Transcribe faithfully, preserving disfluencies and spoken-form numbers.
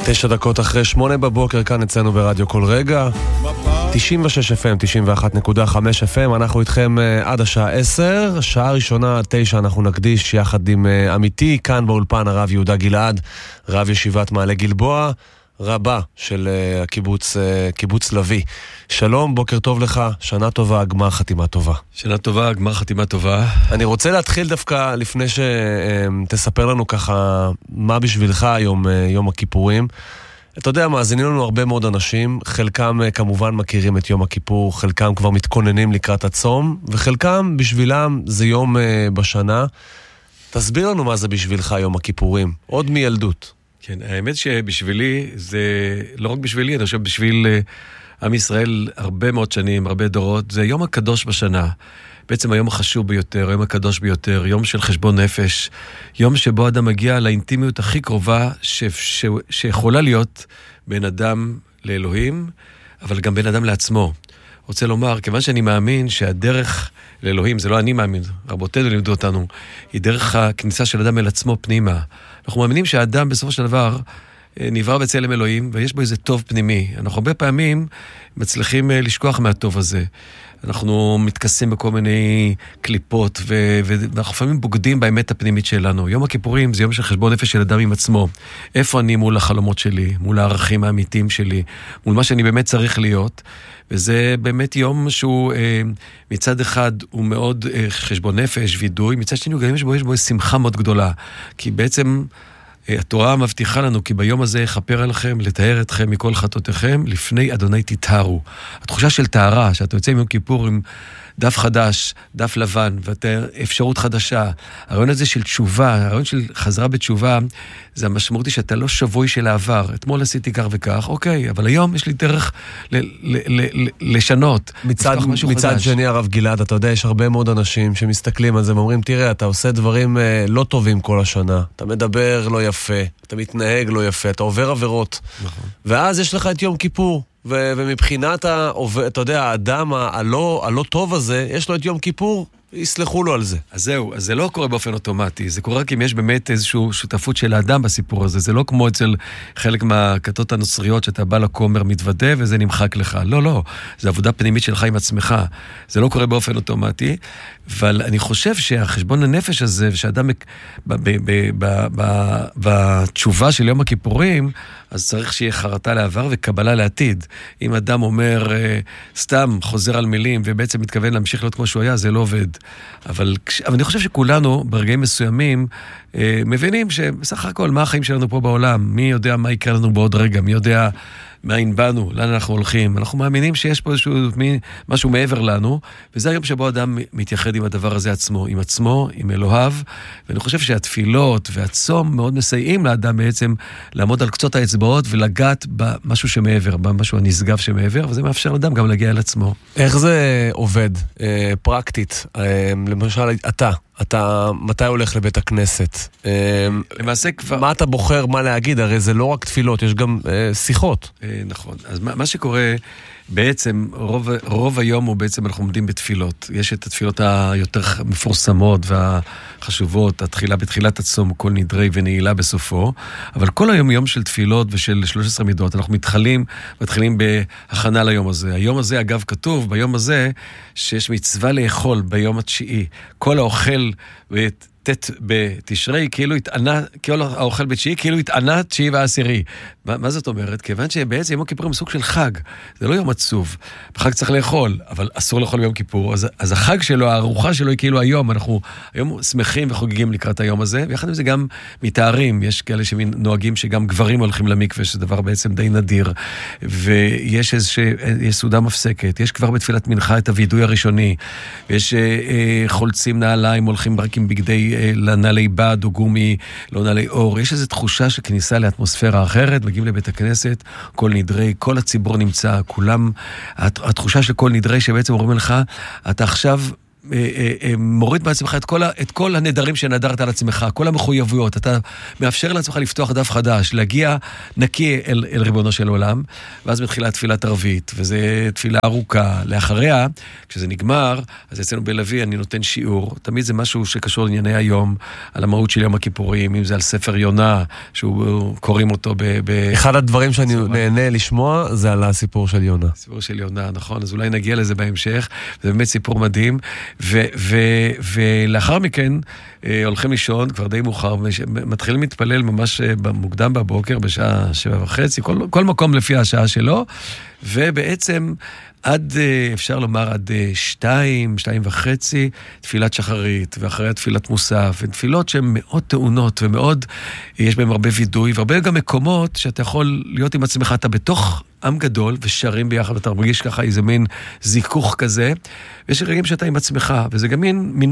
תשע דקות אחרי שמונה בבוקר, כאן אצלנו ברדיו כל רגע, תשעים ושש אף אם, תשעים ואחת נקודה חמש אף אם. אנחנו איתכם עד השעה עשר, שעה ראשונה עד תשע אנחנו נקדיש יחד עם עמיתי כאן באולפן, הרב יהודה גלעד, רב ישיבת מעלה גלבוע, רבה של הקיבוץ, קיבוץ לוי. שלום, בוקר טוב לך, שנה טובה, גמר חתימה טובה. שנה טובה, גמר חתימה טובה. אני רוצה להתחיל דווקא לפני שתספר לנו ככה מה בשבילך היום, יום הכיפורים. אתה יודע, מאזינים לנו הרבה מאוד אנשים, חלקם כמובן מכירים את יום הכיפור, חלקם כבר מתכוננים לקראת הצום, וחלקם בשבילם זה יום בשנה. תסביר לנו מה זה בשבילך יום הכיפורים, עוד מילדות. כן, האמת שבשבילי, זה לא רק בשבילי, אני חושב בשביל עם ישראל הרבה מאוד שנים, הרבה דורות, זה יום הקדוש בשנה. בעצם היום החשוב ביותר, היום הקדוש ביותר, יום של חשבון נפש, יום שבו אדם מגיע לאינטימיות הכי קרובה ש... ש... שיכולה להיות בין אדם לאלוהים, אבל גם בין אדם לעצמו. רוצה לומר, כיוון שאני מאמין שהדרך לאלוהים, זה לא אני מאמין, רבותינו לימדו אותנו, היא דרך הכניסה של אדם אל עצמו פנימה. אנחנו מאמינים שהאדם בסופו של דבר נברא בצלם אלוהים, ויש בו איזה טוב פנימי. אנחנו הרבה פעמים מצליחים לשכוח מהטוב הזה. אנחנו מתכסים בכל מיני קליפות, ו- ואנחנו לפעמים בוגדים באמת הפנימית שלנו. יום הכיפורים זה יום של חשבון נפש של אדם עם עצמו. איפה אני מול החלומות שלי, מול הערכים האמיתיים שלי, מול מה שאני באמת צריך להיות. וזה באמת יום שהוא מצד אחד הוא מאוד חשבון נפש, וידוי, מצד שני הוא גם יש בו, יש בו שמחה מאוד גדולה. כי בעצם התורה מבטיחה לנו כי ביום הזה יכפר עליכם, לתאר אתכם מכל חטאותיכם, לפני אדוני תתארו. התחושה של תארה, שאתה יוצא מיום כיפור עם דף חדש, דף לבן, ואפשרות חדשה. הרעיון הזה של תשובה, הרעיון של חזרה בתשובה, זה המשמעותי שאתה לא שבוי של העבר. אתמול עשיתי כך וכך, אוקיי, אבל היום יש לי דרך ל- ל- ל- ל- לשנות. מצד, מצד שני, הרב גלעד, אתה יודע, יש הרבה מאוד אנשים שמסתכלים על זה ואומרים, תראה, אתה עושה דברים אה, לא טובים כל השנה. אתה מדבר לא יפה, אתה מתנהג לא יפה, אתה עובר עבירות. נכון. ואז יש לך את יום כיפור. ו- ומבחינת, ה- אתה יודע, האדם הלא, הלא טוב הזה, יש לו את יום כיפור, יסלחו לו על זה. אז זהו, אז זה לא קורה באופן אוטומטי, זה קורה רק אם יש באמת איזושהי שותפות של האדם בסיפור הזה, זה לא כמו אצל חלק מהכתות הנוצריות, שאתה בא לכומר, מתוודה וזה נמחק לך. לא, לא, זה עבודה פנימית שלך עם עצמך, זה לא קורה באופן אוטומטי, אבל אני חושב שהחשבון הנפש הזה, ושאדם בתשובה של יום הכיפורים, אז צריך שיהיה חרטה לעבר וקבלה לעתיד. אם אדם אומר, סתם חוזר על מילים, ובעצם מתכוון להמשיך להיות כמו שהוא היה, זה לא עובד. אבל, אבל אני חושב שכולנו, ברגעים מסוימים, מבינים שבסך הכל, מה החיים שלנו פה בעולם? מי יודע מה יקרה לנו בעוד רגע? מי יודע מאין באנו? לאן אנחנו הולכים? אנחנו מאמינים שיש פה איזשהו, משהו מעבר לנו, וזה היום שבו אדם מתייחד עם הדבר הזה עצמו, עם עצמו, עם אלוהיו, ואני חושב שהתפילות והצום מאוד מסייעים לאדם בעצם לעמוד על קצות האצבעות ולגעת במשהו שמעבר, במשהו הנשגב שמעבר, וזה מאפשר לאדם גם להגיע אל עצמו. איך זה עובד, אה, פרקטית? אה, למשל, אתה, אתה מתי הולך לבית הכנסת? אה, למעשה כבר... מה אתה בוחר מה להגיד? הרי זה לא רק תפילות, יש גם אה, שיחות. אה, נכון. אז מה, מה שקורה... בעצם, רוב, רוב היום הוא בעצם אנחנו עומדים בתפילות. יש את התפילות היותר מפורסמות והחשובות, התחילה בתחילת הצום, כל נדרי ונעילה בסופו, אבל כל היום יום של תפילות ושל שלוש עשרה מידות, אנחנו מתחילים, מתחילים בהכנה ליום הזה. היום הזה, אגב, כתוב ביום הזה, שיש מצווה לאכול ביום התשיעי. כל האוכל ואת... תת בתשרי, כאילו התענה, כאילו האוכל בתשיעי, כאילו התענה תשיעי ועשירי. מה, מה זאת אומרת? כיוון שבעצם יום הכיפורים הוא סוג של חג. זה לא יום עצוב. בחג צריך לאכול, אבל אסור לאכול ביום כיפור. אז, אז החג שלו, הארוחה שלו היא כאילו היום. אנחנו היום שמחים וחוגגים לקראת היום הזה, ויחד עם זה גם מתארים. יש כאלה שנוהגים שגם גברים הולכים למקווה, שזה דבר בעצם די נדיר. ויש איזושהי סעודה מפסקת. יש כבר בתפילת מנחה את הוידוי הראשוני. ויש אה, חולצים נעליים, הולכים רק עם בגדי לנעלי בד או גומי, לא נעלי אור. יש איזו תחושה של כניסה לאטמוספירה אחרת, מגיעים לבית הכנסת, כל נדרי, כל הציבור נמצא, כולם, התחושה של כל נדרי שבעצם אומרים לך, אתה עכשיו מוריד בעצמך את כל, את כל הנדרים שנדרת על עצמך, כל המחויבויות, אתה מאפשר לעצמך לפתוח דף חדש, להגיע נקי אל, אל ריבונו של עולם, ואז מתחילה תפילת ערבית, וזה תפילה ארוכה. לאחריה, כשזה נגמר, אז אצלנו בלוי אני נותן שיעור, תמיד זה משהו שקשור לענייני היום, על המהות של יום הכיפורים, אם זה על ספר יונה, שהוא קוראים אותו ב... ב... אחד הדברים שאני נהנה לשמוע, זה על הסיפור של יונה. סיפור של יונה, נכון, אז אולי נגיע לזה בהמשך, זה באמת סיפור מדהים, ו- ו- ולאחר מכן הולכים לישון, כבר די מאוחר, מתחילים להתפלל ממש מוקדם בבוקר, בשעה שבע וחצי, כל, כל מקום לפי השעה שלו, ובעצם עד, אפשר לומר, עד שתיים, שתיים וחצי, תפילת שחרית, ואחריה תפילת מוסף, ותפילות שהן מאוד טעונות, ומאוד, יש בהן הרבה וידוי, והרבה גם מקומות שאתה יכול להיות עם עצמך, אתה בתוך עם גדול, ושרים ביחד, ואתה מרגיש ככה איזה מין זיכוך כזה, ויש רגעים שאתה עם עצמך, וזה גם מין, מין